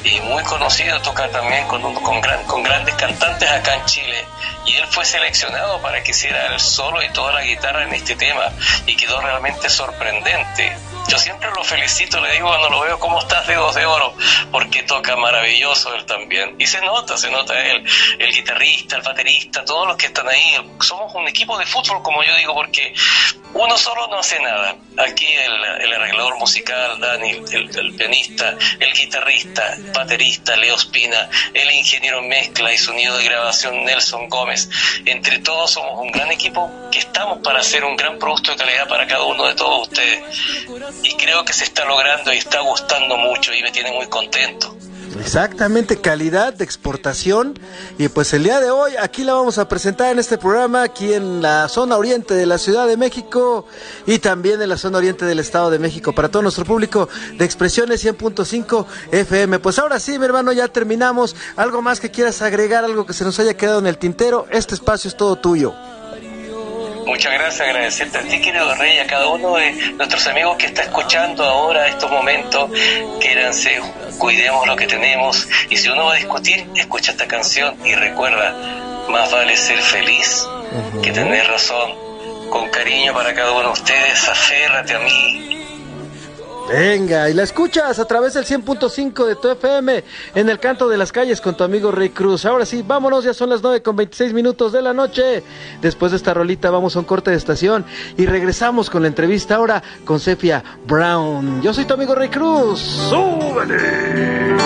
y muy conocido, toca también con grandes cantantes acá en Chile, y él fue seleccionado para que hiciera el solo y toda la guitarra en este tema, y quedó realmente sorprendente. Yo siempre lo felicito, le digo cuando lo veo, ¿cómo estás, Dedos de Oro? Porque toca maravilloso él también, y se nota él, el guitarrista, el baterista, todos los que están ahí. Somos un equipo de fútbol, como yo digo, porque uno solo no hace nada. Aquí el arreglador musical, Dani, el pianista, el guitarrista, baterista, Leo Espina, el ingeniero en mezcla y sonido de grabación, Nelson Gómez. Entre todos somos un gran equipo que estamos para hacer un gran producto de calidad para cada uno de todos ustedes. Y creo que se está logrando y está gustando mucho y me tiene muy contento. Exactamente, calidad de exportación. Y pues el día de hoy aquí la vamos a presentar en este programa, aquí en la zona oriente de la Ciudad de México y también en la zona oriente del Estado de México, para todo nuestro público de Expresiones 100.5 FM. Pues ahora sí, mi hermano, ya terminamos. ¿Algo más que quieras agregar, algo que se nos haya quedado en el tintero? Este espacio es todo tuyo. Muchas gracias, agradecerte a ti, querido Rey, a cada uno de nuestros amigos que está escuchando ahora estos momentos. Quédense, cuidemos lo que tenemos, y si uno va a discutir, escucha esta canción y recuerda, más vale ser feliz que tener razón. Con cariño para cada uno de ustedes, aférrate a mí. Venga, y la escuchas a través del 100.5 de tu FM en el Canto de las Calles con tu amigo Rey Cruz. Ahora sí, vámonos, ya son las 9:26 de la noche. Después de esta rolita vamos a un corte de estación y regresamos con la entrevista ahora con Cephia Brown. Yo soy tu amigo Rey Cruz. ¡Súbele!